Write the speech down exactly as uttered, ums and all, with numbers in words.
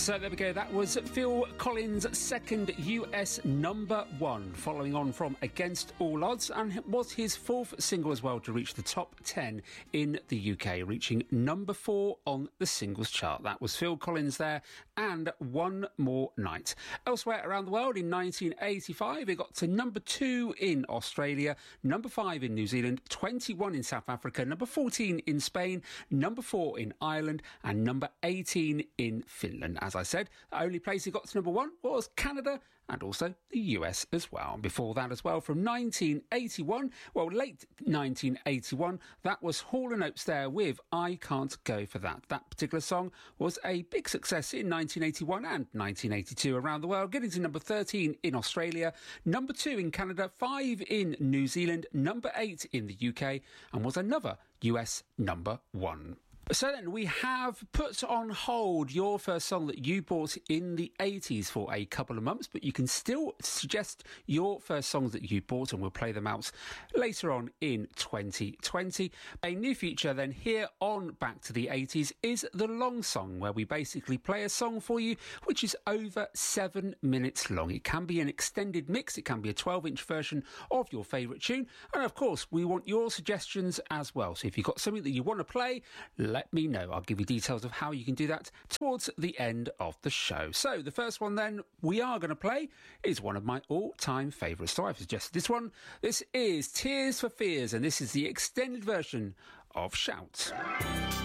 So there we go, that was Phil Collins' second U S number one, following on from Against All Odds, and it was his fourth single as well to reach the top ten in the U K, reaching number four on the singles chart. That was Phil Collins there, and One More Night. Elsewhere around the world, in nineteen eighty-five, it got to number two in Australia, number five in New Zealand, twenty-one in South Africa, number fourteen in Spain, number four in Ireland, and number eighteen in Finland. As I said, the only place it got to number one was Canada and also the U S as well. Before that as well, from nineteen eighty-one, well, late nineteen eighty-one, that was Hall and Oates there with I Can't Go For That. That particular song was a big success in nineteen eighty-one and nineteen eighty-two around the world, getting to number thirteen in Australia, number two in Canada, five in New Zealand, number eight in the U K, and was another U S number one. So then we have put on hold your first song that you bought in the eighties for a couple of months, but you can still suggest your first songs that you bought and we'll play them out later on in twenty twenty. A new feature then here on Back to the eighties is the long song, where we basically play a song for you which is over seven minutes long. It can be an extended mix, it can be a twelve inch version of your favourite tune, and of course we want your suggestions as well. So if you've got something that you want to play, let me know. I'll give you details of how you can do that towards the end of the show. So the first one then we are going to play is one of my all-time favourites. So I've suggested this one. This is Tears for Fears, and this is the extended version of Shout.